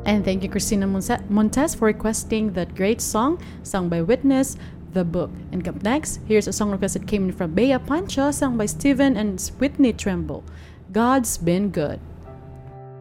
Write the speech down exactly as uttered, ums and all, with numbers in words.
And thank you, Christina Monse- Montes, for requesting that great song sung by Witness, The Book. And up next, here's a song request that came in from Bea Pancho, sung by Steven and Whitney Tremble. God's Been Good.